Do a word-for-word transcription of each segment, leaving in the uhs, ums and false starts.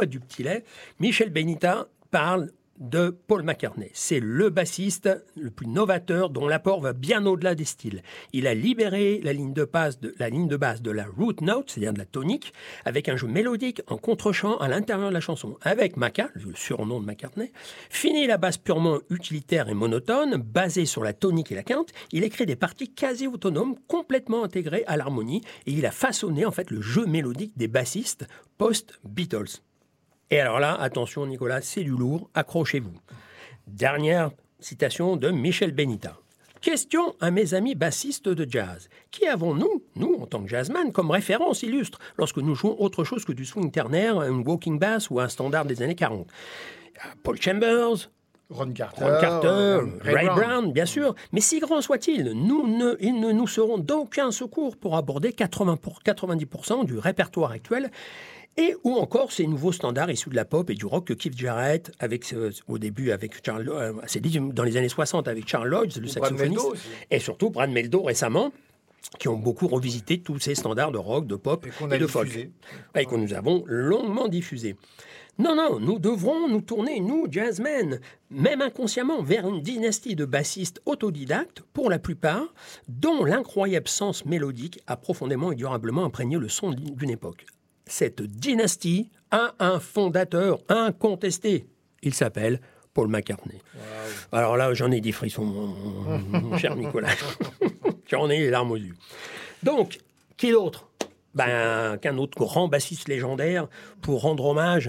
poids du petit lait. Michel Benita parle de Paul McCartney. C'est le bassiste le plus novateur dont l'apport va bien au-delà des styles. Il a libéré la ligne de base de la, ligne de, base de la root note, c'est-à-dire de la tonique, avec un jeu mélodique en contre-champ à l'intérieur de la chanson. Avec Maca, le surnom de McCartney, fini la basse purement utilitaire et monotone, basée sur la tonique et la quinte, il écrit des parties quasi autonomes, complètement intégrées à l'harmonie, et il a façonné en fait le jeu mélodique des bassistes post-Beatles. Et alors là, attention Nicolas, c'est du lourd, accrochez-vous. Dernière citation de Michel Benita. Question à mes amis bassistes de jazz. Qui avons-nous, nous, en tant que jazzman, comme référence illustre lorsque nous jouons autre chose que du swing ternaire, un walking bass ou un standard des années quarante? Paul Chambers, Ron Carter, Ron Carter Ray, Ray Brown. Brown, bien sûr. Mais si grand soit-il, nous ne, ils ne nous seront d'aucun secours pour aborder quatre-vingts pour, quatre-vingt-dix pour cent du répertoire actuel. Et ou encore ces nouveaux standards issus de la pop et du rock que Keith Jarrett, avec, euh, au début avec Charles, euh, c'est dit dans les années soixante avec Charles Lloyd, le saxophoniste, et surtout Brad Mehldau récemment, qui ont beaucoup revisité tous ces standards de rock, de pop et, et de folk, et que nous avons longuement diffusés. Non, non, nous devrons nous tourner, nous, jazzmen, même inconsciemment, vers une dynastie de bassistes autodidactes, pour la plupart, dont l'incroyable sens mélodique a profondément et durablement imprégné le son d'une époque. Cette dynastie a un fondateur incontesté. Il s'appelle Paul McCartney. Wow. Alors là, j'en ai des frissons, mon, mon, mon cher Nicolas. J'en ai les larmes aux yeux. Donc, qui d'autre ben, qu'un autre grand bassiste légendaire pour rendre hommage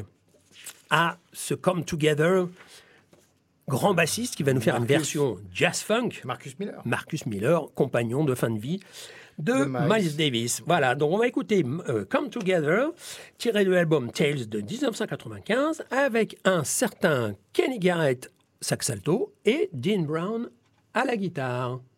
à ce Come Together, grand bassiste qui va nous faire Marcus, une version jazz-funk. Marcus Miller. Marcus Miller, compagnon de fin de vie de, de Miles. Miles Davis. Voilà, donc on va écouter euh, Come Together, tiré de l'album Tales de dix-neuf cent quatre-vingt-quinze, avec un certain Kenny Garrett sax alto et Dean Brown à la guitare.